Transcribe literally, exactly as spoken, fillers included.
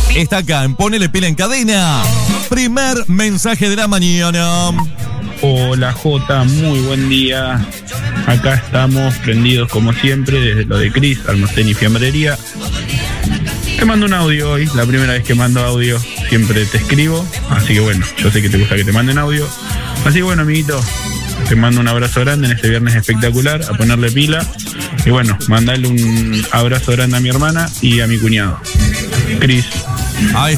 está acá en Ponele Pila en Cadena. Primer mensaje de la mañana. Hola Jota, muy buen día. Acá estamos prendidos como siempre desde lo de Cris, almacén y fiambrería. Te mando un audio hoy, la primera vez que mando audio siempre te escribo, así que bueno, yo sé que te gusta que te manden audio. Así que bueno, amiguito, te mando un abrazo grande en este viernes espectacular, a ponerle pila. Y bueno, mandale un abrazo grande a mi hermana y a mi cuñado, Cris. Ahí